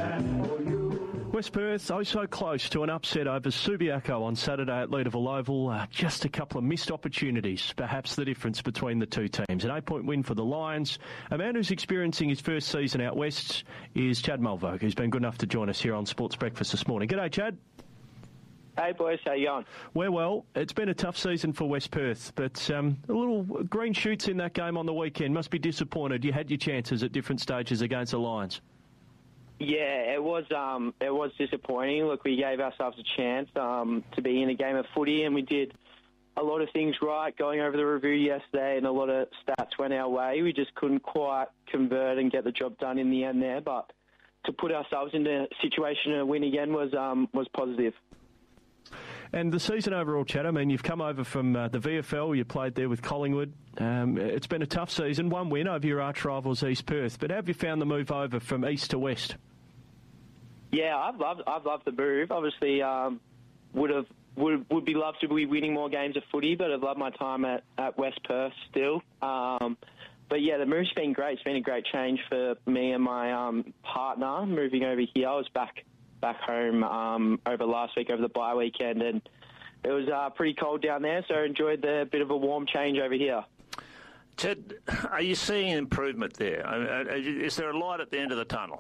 West Perth, so close to an upset over Subiaco on Saturday at Leederville Oval. Just a couple of missed opportunities, perhaps the difference between the two teams. An 8-point win for the Lions. A man who's experiencing his first season out west is Chad Mulvogue, who's been good enough to join us here on Sports Breakfast this morning. G'day, Chad. Hey boys, how you going? We're well. It's been a tough season for West Perth, but a little green shoots in that game on the weekend. Must be disappointed. You had your chances at different stages against the Lions. Yeah, it was disappointing. Look, we gave ourselves a chance to be in a game of footy, and we did a lot of things right going over the review yesterday, and a lot of stats went our way. We just couldn't quite convert and get the job done in the end there, but to put ourselves in a situation to win again was positive. And the season overall, Chad, I mean, you've come over from the VFL, you played there with Collingwood. It's been a tough season, one win over your arch rivals East Perth, but how have you found the move over from east to west? Yeah, I've loved the move. Obviously, would be loved to be winning more games of footy, but I've loved my time at West Perth still. But yeah, the move's been great. It's been a great change for me and my partner moving over here. I was back home over last week, over the bye weekend, and it was pretty cold down there, so I enjoyed the bit of a warm change over here. Ted, are you seeing improvement there? Is there a light at the end of the tunnel?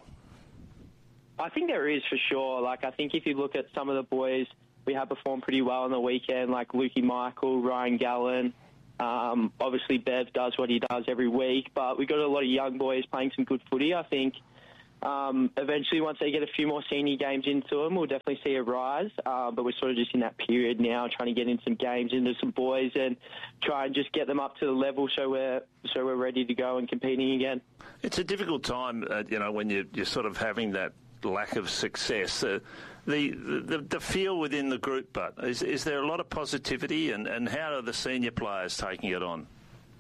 I think there is, for sure. Like, I think if you look at some of the boys, we have performed pretty well on the weekend, like Lukey Michael, Ryan Gallen. Obviously, Bev does what he does every week, but we've got a lot of young boys playing some good footy. I think eventually, once they get a few more senior games into them, we'll definitely see a rise. But we're sort of just in that period now, trying to get in some games into some boys and try and just get them up to the level so we're ready to go and competing again. It's a difficult time, when you're sort of having that lack of success. The feel within the group, but is there a lot of positivity, and how are the senior players taking it on?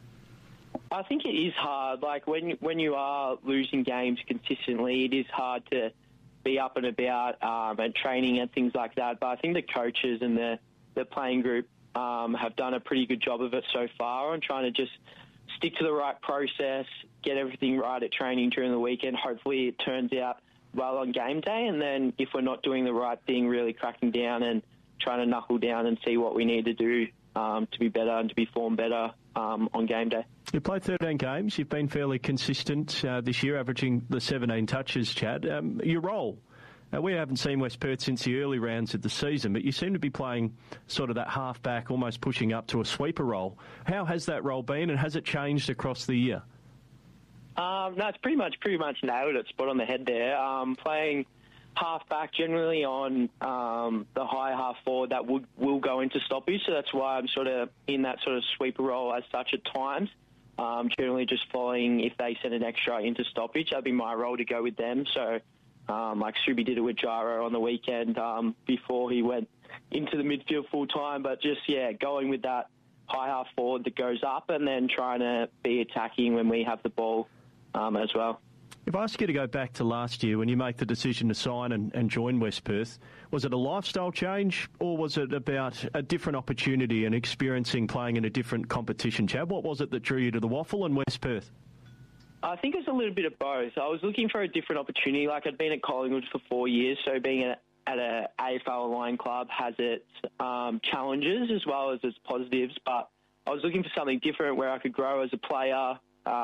I think it is hard. Like, when you are losing games consistently, it is hard to be up and about and training and things like that. But I think the coaches and the playing group have done a pretty good job of it so far on trying to just stick to the right process, get everything right at training during the weekend. Hopefully it turns out well on game day, and then if we're not doing the right thing, really cracking down and trying to knuckle down and see what we need to do to be better and to be formed better on game day. You played 13 games. You've been fairly consistent this year, averaging the 17 touches, Chad. Your role, we haven't seen West Perth since the early rounds of the season, but you seem to be playing sort of that half-back, almost pushing up to a sweeper role. How has that role been, and has it changed across the year? No, it's pretty much nailed it, spot on the head there. Playing half-back, generally on the high half-forward, that will go into stoppage, so that's why I'm sort of in that sort of sweeper role as such at times. Generally just following if they send an extra into stoppage, that'd be my role to go with them. So, like Subi did it with Gyro on the weekend before he went into the midfield full-time, but just, going with that high half-forward that goes up and then trying to be attacking when we have the ball as well. If I ask you to go back to last year when you make the decision to sign and join West Perth, was it a lifestyle change or was it about a different opportunity and experiencing playing in a different competition, Chad? What was it that drew you to the Waffle and West Perth? I think it's a little bit of both. I was looking for a different opportunity. Like, I'd been at Collingwood for 4 years, so being at an AFL aligned club has its challenges as well as its positives, but I was looking for something different where I could grow as a player.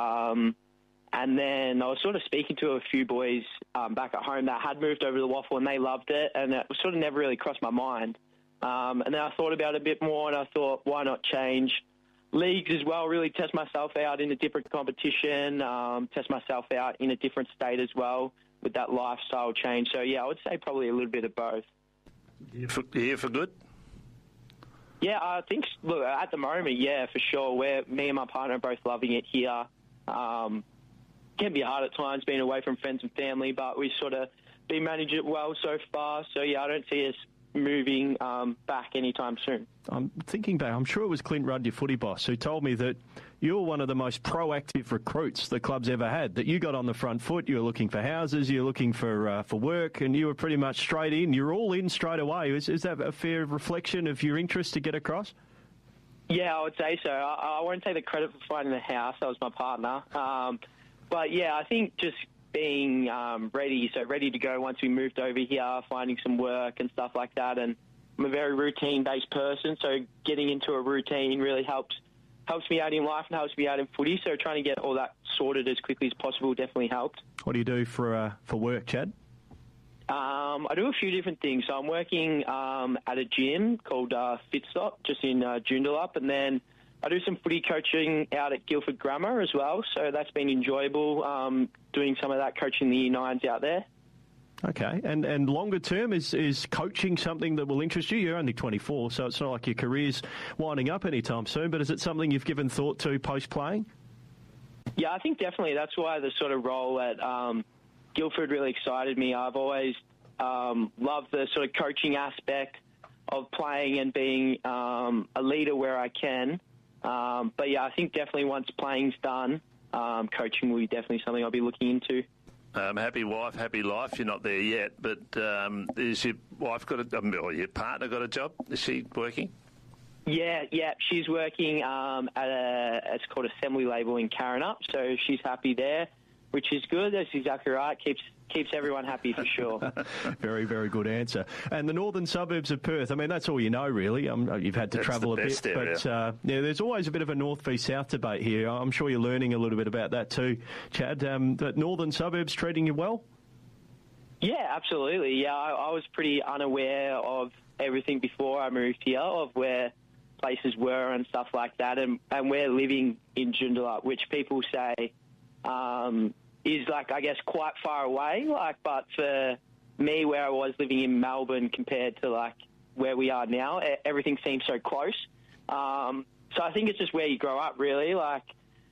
And then I was sort of speaking to a few boys back at home that had moved over to the Waffle and they loved it, and it sort of never really crossed my mind. And then I thought about it a bit more and I thought, why not change leagues as well, really test myself out in a different competition, test myself out in a different state as well with that lifestyle change. So, I would say probably a little bit of both. Here for good? Yeah, I think, look, at the moment, for sure. Me and my partner are both loving it here. Can be hard at times being away from friends and family, but we sort of been managing it well so far. So, I don't see us moving back anytime soon. I'm thinking back, I'm sure it was Clint Rudd, your footy boss, who told me that you're one of the most proactive recruits the club's ever had, that you got on the front foot, you were looking for houses, you were looking for work, and you were pretty much straight in. You're all in straight away. Is that a fair reflection of your interest to get across? Yeah, I would say so. I won't take the credit for finding the house. That was my partner. But, I think just being ready to go once we moved over here, finding some work and stuff like that. And I'm a very routine-based person, so getting into a routine really helps me out in life and helps me out in footy. So trying to get all that sorted as quickly as possible definitely helped. What do you do for work, Chad? I do a few different things. So I'm working at a gym called Fitstop, just in Joondalup, and then I do some footy coaching out at Guildford Grammar as well. So that's been enjoyable, doing some of that coaching the Year 9s out there. Okay, and longer term, is coaching something that will interest you? You're only 24, so it's not like your career's winding up anytime soon, but is it something you've given thought to post-playing? Yeah, I think definitely that's why the sort of role at Guildford really excited me. I've always loved the sort of coaching aspect of playing and being a leader where I can. But yeah, I think definitely once playing's done, coaching will be definitely something I'll be looking into. Happy wife, happy life. You're not there yet, but is your wife or your partner got a job? Is she working? Yeah, she's working it's called Assembly Label in Karrinyup, so she's happy there, which is good. That's exactly right. Keeps everyone happy for sure. Very, very good answer. And the northern suburbs of Perth, I mean, that's all you know, really. You've had to travel a bit. Area. But there's always a bit of a north v south debate here. I'm sure you're learning a little bit about that too, Chad. But northern suburbs treating you well? Yeah, absolutely. Yeah, I was pretty unaware of everything before I moved here, of where places were and stuff like that. And we're living in Joondalup, which people say is, like, I guess, quite far away. But for me, where I was living in Melbourne compared to, like, where we are now, everything seems so close. So I think it's just where you grow up, really. Like,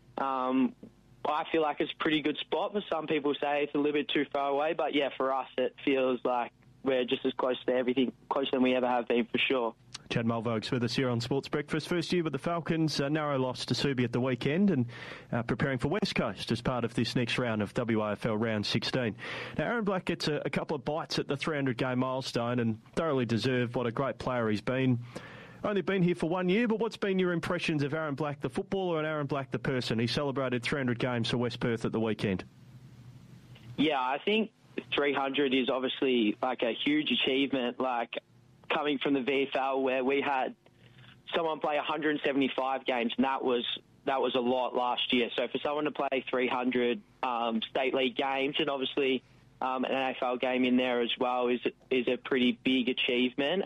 I feel like it's a pretty good spot. For some people say it's a little bit too far away. But, yeah, for us, it feels like we're just as close to everything, closer than we ever have been, for sure. Chad Mulvokes with us here on Sports Breakfast. First year with the Falcons, a narrow loss to Subi at the weekend, and preparing for West Coast as part of this next round of WAFL Round 16. Now, Aaron Black gets a couple of bites at the 300-game milestone and thoroughly deserved. What a great player he's been. Only been here for 1 year, but what's been your impressions of Aaron Black, the footballer, and Aaron Black, the person? He celebrated 300 games for West Perth at the weekend. Yeah, I think 300 is obviously like a huge achievement, like coming from the VFL where we had someone play 175 games, and that was a lot last year. So for someone to play 300 state league games and obviously an AFL game in there as well is a pretty big achievement.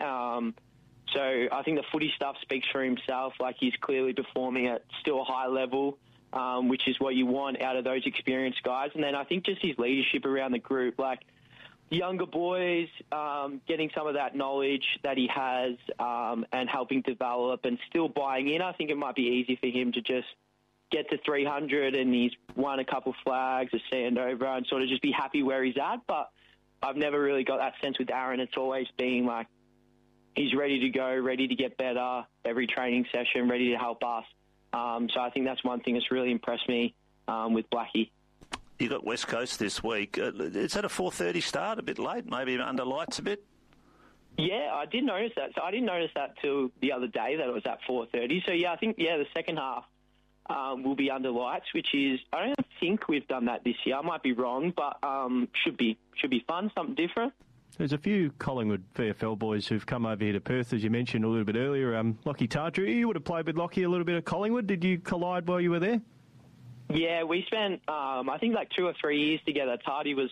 So I think the footy stuff speaks for himself. Like, he's clearly performing at still a high level, which is what you want out of those experienced guys. And then I think just his leadership around the group, like younger boys, getting some of that knowledge that he has and helping develop and still buying in. I think it might be easy for him to just get to 300 and he's won a couple flags, a Sandover, and sort of just be happy where he's at. But I've never really got that sense with Aaron. It's always been like he's ready to go, ready to get better every training session, ready to help us. So I think that's one thing that's really impressed me with Blackie. You got West Coast this week. Is that a 4:30 start? A bit late, maybe under lights a bit? Yeah, I did notice that. So I didn't notice that till the other day that it was at 4:30. So yeah, I think the second half will be under lights, which is, I don't think we've done that this year. I might be wrong, but should be fun, something different. There's a few Collingwood VFL boys who've come over here to Perth, as you mentioned a little bit earlier. Lockie Tardrew, you would have played with Lockie a little bit at Collingwood. Did you collide while you were there? Yeah, we spent, I think, like 2 or 3 years together. Tardy was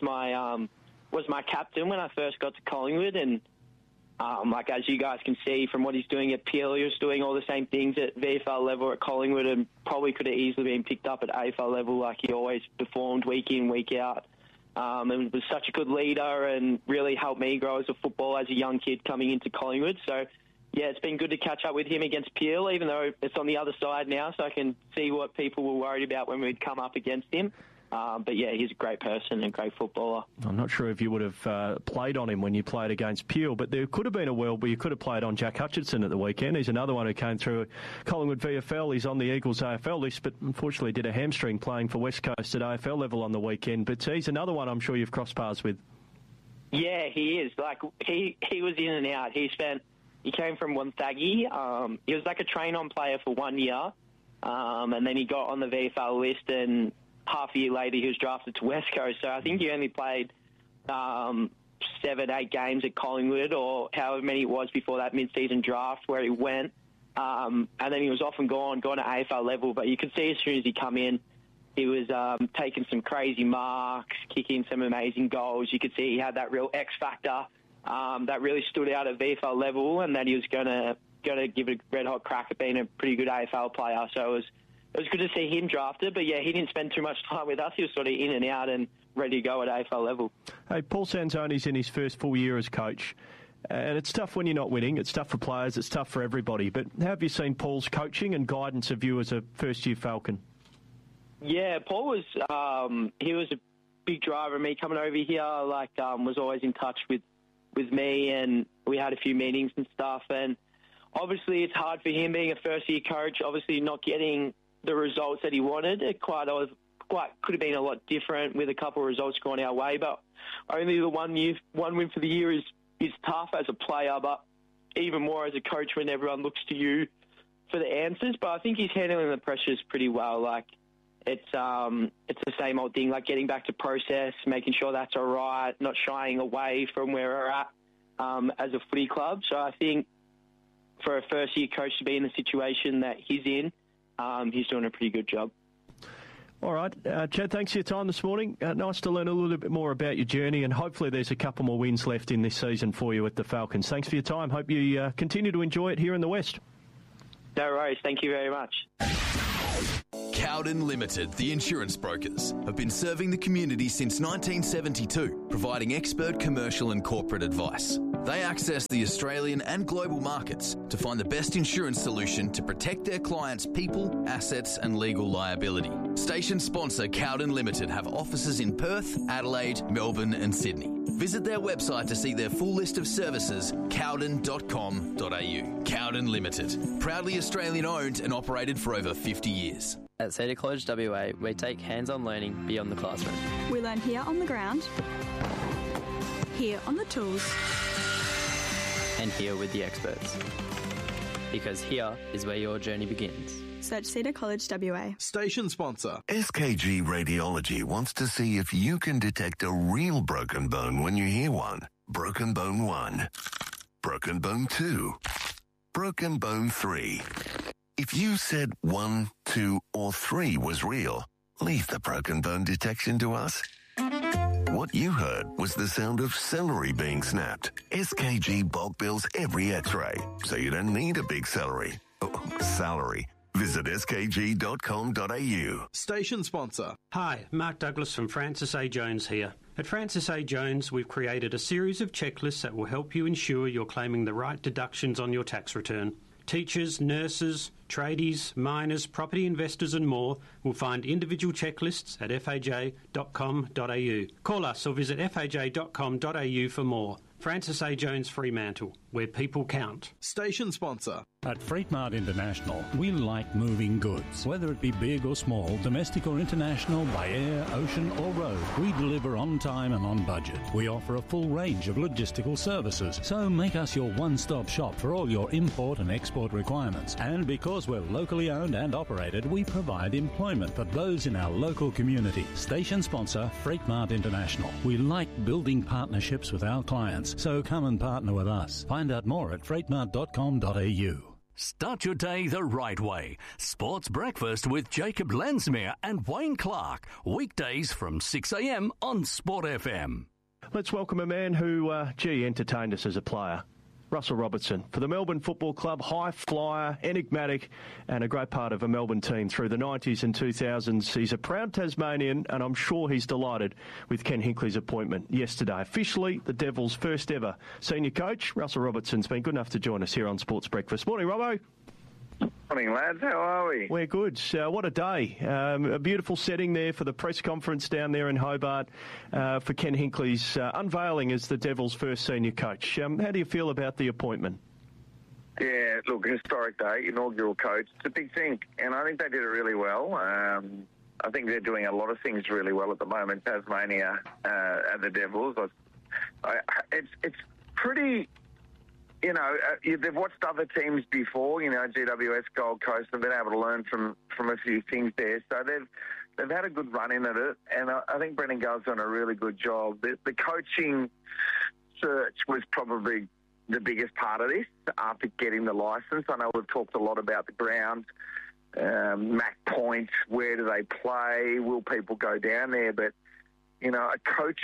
my captain when I first got to Collingwood, and like as you guys can see from what he's doing at Peel, he was doing all the same things at VFL level at Collingwood, and probably could have easily been picked up at AFL level. Like, he always performed week in, week out, and was such a good leader, and really helped me grow as a footballer as a young kid coming into Collingwood. So yeah, it's been good to catch up with him against Peel, even though it's on the other side now, so I can see what people were worried about when we'd come up against him. But yeah, he's a great person and a great footballer. I'm not sure if you would have played on him when you played against Peel, but there could have been a world where you could have played on Jack Hutchinson at the weekend. He's another one who came through Collingwood VFL. He's on the Eagles AFL list, but unfortunately did a hamstring playing for West Coast at AFL level on the weekend. But he's another one I'm sure you've crossed paths with. Yeah, he is. Like, he was in and out. He came from Wonthaggi. He was like a train-on player for 1 year, and then he got on the VFL list, and half a year later, he was drafted to West Coast. So I think he only played 7-8 games at Collingwood, or however many it was before that mid-season draft where he went. And then he was off and gone to AFL level. But you could see as soon as he come in, he was taking some crazy marks, kicking some amazing goals. You could see he had that real X factor that really stood out at VFL level, and that he was going to give it a red-hot crack at being a pretty good AFL player. So it was good to see him drafted. But, yeah, he didn't spend too much time with us. He was sort of in and out and ready to go at AFL level. Hey, Paul Sanzoni's in his first full year as coach. And it's tough when you're not winning. It's tough for players. It's tough for everybody. But how have you seen Paul's coaching and guidance of you as a first-year Falcon? Yeah, Paul was he was a big driver of me coming over here. Was always in touch with me, and we had a few meetings and stuff. And obviously, it's hard for him being a first-year coach. Obviously, not getting the results that he wanted. It quite could have been a lot different with a couple of results going our way. But only the one win for the year is tough as a player, but even more as a coach when everyone looks to you for the answers. But I think he's handling the pressures pretty well. It's the same old thing, like getting back to process, making sure that's all right, not shying away from where we're at as a footy club. So I think for a first-year coach to be in the situation that he's in, he's doing a pretty good job. All right. Chad, thanks for your time this morning. Nice to learn a little bit more about your journey, and hopefully there's a couple more wins left in this season for you at the Falcons. Thanks for your time. Hope you continue to enjoy it here in the West. No worries. Thank you very much. Cowden Limited, the insurance brokers, have been serving the community since 1972, providing expert commercial and corporate advice. They access the Australian and global markets to find the best insurance solution to protect their clients' people, assets and legal liability. Station sponsor Cowden Limited have offices in Perth, Adelaide, Melbourne and Sydney. Visit their website to see their full list of services, cowden.com.au. Cowden Limited, proudly Australian owned and operated for over 50 years. At Cedar College WA, we take hands-on learning beyond the classroom. We learn here on the ground, here on the tools, and here with the experts. Because here is where your journey begins. Search Cedar College WA. Station sponsor. SKG Radiology wants to see if you can detect a real broken bone when you hear one. Broken bone 1. Broken bone 2. Broken bone 3. If you said 1, 2, or 3 was real, leave the broken bone detection to us. What you heard was the sound of celery being snapped. SKG bulk bills every x-ray, so you don't need a big salary. Visit skg.com.au. Station sponsor. Hi, Mark Douglas from Francis A. Jones here. At Francis A. Jones, we've created a series of checklists that will help you ensure you're claiming the right deductions on your tax return. Teachers, nurses, tradies, miners, property investors and more will find individual checklists at faj.com.au. Call us or visit faj.com.au for more. Francis A. Jones Fremantle, where people count. Station sponsor. At Freight Mart International, we like moving goods. Whether it be big or small, domestic or international, by air, ocean or road, we deliver on time and on budget. We offer a full range of logistical services, so make us your one-stop shop for all your import and export requirements. And because we're locally owned and operated, we provide employment for those in our local community. Station sponsor, Freight Mart International. We like building partnerships with our clients, so come and partner with us. Find out more at freightmart.com.au. Start your day the right way. Sports Breakfast with Jacob Lensmere and Wayne Clark. Weekdays from 6 a.m. on Sport FM. Let's welcome a man who, entertained us as a player. Russell Robertson, for the Melbourne Football Club, high flyer, enigmatic, and a great part of a Melbourne team through the 90s and 2000s. He's a proud Tasmanian, and I'm sure he's delighted with Ken Hinkley's appointment yesterday. Officially, the Devils' first ever senior coach. Russell Robertson's been good enough to join us here on Sports Breakfast. Morning, Robbo. Morning, lads. How are we? We're good. What a day. A beautiful setting there for the press conference down there in Hobart for Ken Hinkley's unveiling as the Devils' first senior coach. How do you feel about the appointment? Yeah, look, historic day, inaugural coach. It's a big thing, and I think they did it really well. I think they're doing a lot of things really well at the moment, Tasmania and the Devils. It's pretty... they've watched other teams before, GWS, Gold Coast, and been able to learn from a few things there. So they've had a good run in at it, and I think Brendan Gale's done a really good job. The coaching search was probably the biggest part of this after getting the licence. I know we've talked a lot about the ground, Mac Point, where do they play, will people go down there? But, you know, a coach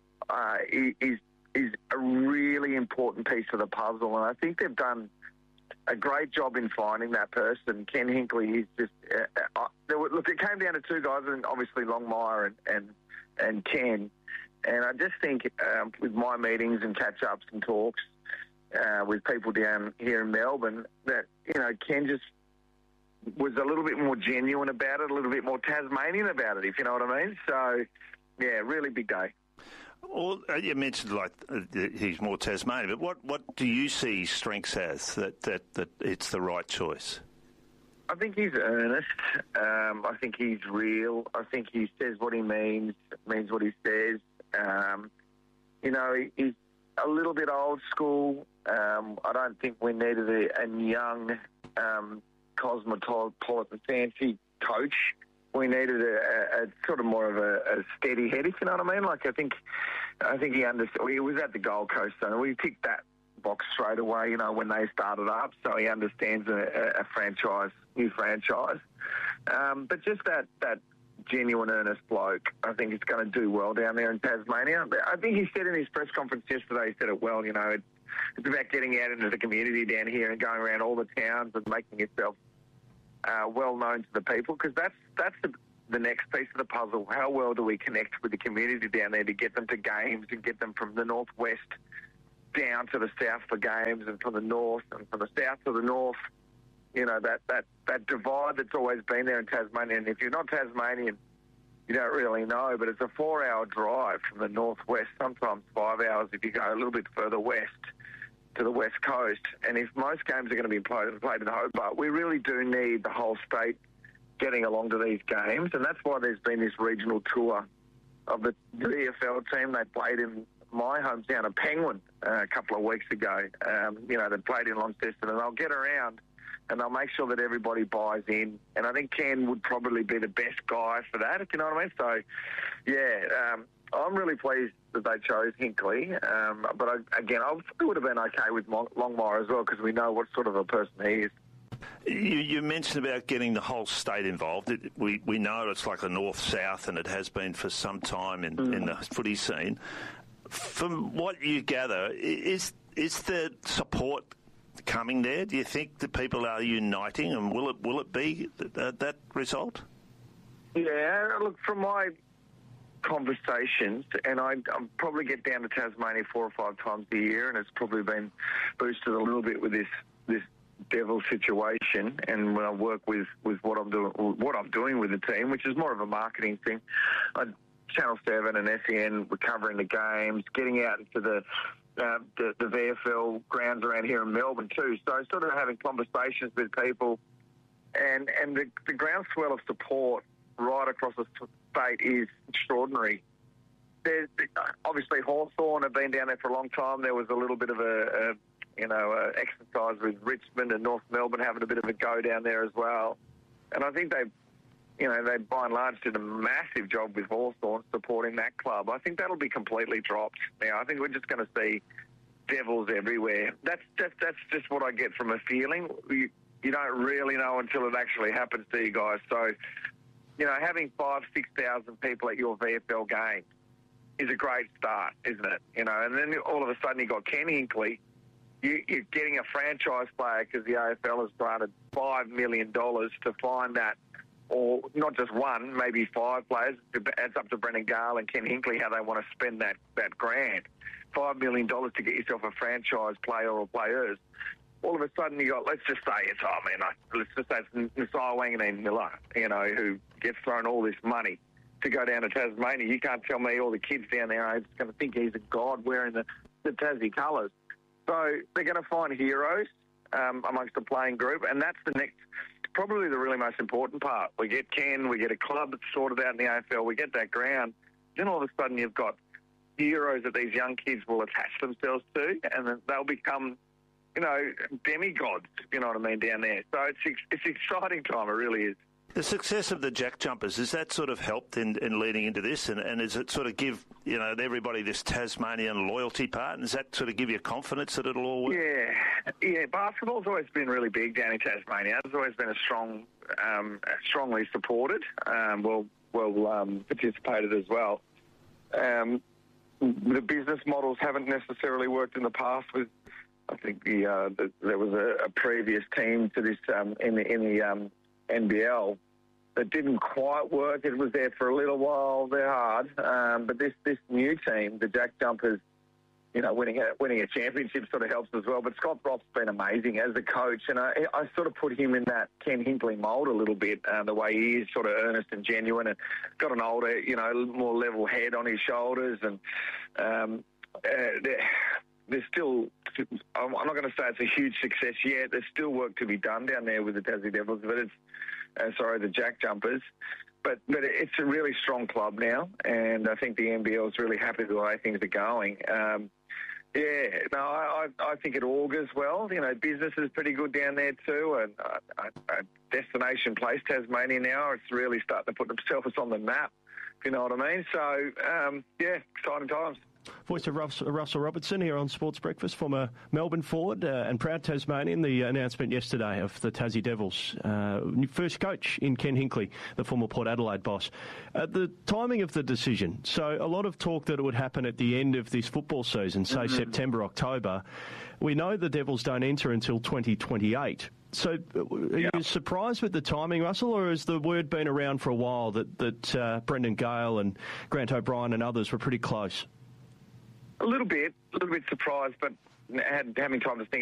is a really important piece of the puzzle, and I think they've done a great job in finding that person. Ken Hinkley is just... look, it came down to two guys, and obviously Longmire and Ken. And I just think with my meetings and catch-ups and talks with people down here in Melbourne, that, you know, Ken just was a little bit more genuine about it, a little bit more Tasmanian about it, if you know what I mean. So, yeah, really big day. Well, you mentioned he's more Tasmanian, but what do you see strengths as that it's the right choice? I think he's earnest. I think he's real. I think he says what he means what he says. You know, he's a little bit old school. I don't think we needed a young, cosmopolitan, fancy coach. We needed a sort of more of a steady head, if you know what I mean. Like, I think he understood. He was at the Gold Coast, so we ticked that box straight away, you know, when they started up. So he understands a new franchise. But just that genuine, earnest bloke, I think it's going to do well down there in Tasmania. I think he said in his press conference yesterday, he said it well, you know, it's about getting out into the community down here and going around all the towns and making yourself well known to the people, because that's the next piece of the puzzle. How well do we connect with the community down there to get them to games and get them from the northwest down to the south for games, and from the north and from the south to the north? You know, that divide that's always been there in Tasmania. And if you're not Tasmanian, you don't really know, but it's a 4-hour drive from the northwest, sometimes 5 hours if you go a little bit further west to the west coast. And if most games are going to be played in Hobart, we really do need the whole state getting along to these games. And that's why there's been this regional tour of the VFL team. They played in my hometown of Penguin a couple of weeks ago. You know, they played in Launceston, and they'll get around and they'll make sure that everybody buys in. And I think Ken would probably be the best guy for that, if you know what I mean. So, yeah, I'm really pleased that they chose Hinkley. But I would have been okay with Longmire as well, because we know what sort of a person he is. You mentioned about getting the whole state involved. We know it's like a north-south, and it has been for some time in the footy scene. From what you gather, is the support coming there? Do you think the people are uniting, and will it be that result? Yeah, look, from my conversations, and I probably get down to Tasmania 4 or 5 times a year, and it's probably been boosted a little bit with this Devil situation, and when I work with what I'm doing with the team, which is more of a marketing thing. Channel 7 and SEN were covering the games, getting out into the VFL grounds around here in Melbourne too. So sort of having conversations with people, and the groundswell of support right across the state is extraordinary. There's obviously Hawthorn have been down there for a long time. There was a little bit of a exercise with Richmond and North Melbourne having a bit of a go down there as well. And I think they by and large did a massive job with Hawthorn supporting that club. I think that'll be completely dropped now. I think we're just going to see Devils everywhere. That's just what I get from a feeling. You don't really know until it actually happens to you guys. So, you know, having 5,000-6,000 people at your VFL game is a great start, isn't it? You know, and then all of a sudden you got Ken Hinkley. You're getting a franchise player because the AFL has granted $5 million to find that, or not just one, maybe 5 players. It's up to Brendan Gale and Ken Hinkley how they want to spend that grant. $5 million to get yourself a franchise player or players. All of a sudden you got, let's just say it's Nasiah Wanganeen-Miller, you know, who gets thrown all this money to go down to Tasmania. You can't tell me all the kids down there are just going to think he's a god wearing the Tassie colours. So they're going to find heroes amongst the playing group, and that's probably the really most important part. We get Ken, we get a club that's sorted out in the AFL, we get that ground. Then all of a sudden you've got heroes that these young kids will attach themselves to, and then they'll become, you know, demigods, if you know what I mean, down there. So it's exciting time, it really is. The success of the Jack Jumpers, has that sort of helped in leading into this? And does it sort of give, everybody this Tasmanian loyalty part? And does that sort of give you confidence that it'll all work? Yeah. Basketball's always been really big down in Tasmania. It's always been strongly supported. Participated as well. The business models haven't necessarily worked in the past. I think there was a previous team to this in the NBL that didn't quite work. It was there for a little while. They're hard, but this new team, the Jack Jumpers, winning a championship sort of helps as well. But Scott Brock's been amazing as a coach, and I sort of put him in that Ken Hinkley mould a little bit, the way he is, sort of earnest and genuine, and got an older, more level head on his shoulders, and there's still, I'm not going to say it's a huge success yet. There's still work to be done down there with the Tassie Devils, but the Jack Jumpers. But it's a really strong club now, and I think the NBL is really happy with the way things are going. I think it augurs well. Business is pretty good down there too, and a destination place, Tasmania now, it's really starting to put themselves on the map, if you know what I mean. So, exciting times. Voice of Russell Robertson here on Sports Breakfast, former Melbourne forward and proud Tasmanian. The announcement yesterday of the Tassie Devils. First coach in Ken Hinkley, the former Port Adelaide boss. The timing of the decision. So a lot of talk that it would happen at the end of this football season, say September, October. We know the Devils don't enter until 2028. So are you surprised with the timing, Russell, or has the word been around for a while that Brendan Gale and Grant O'Brien and others were pretty close? A little bit surprised, but having time to think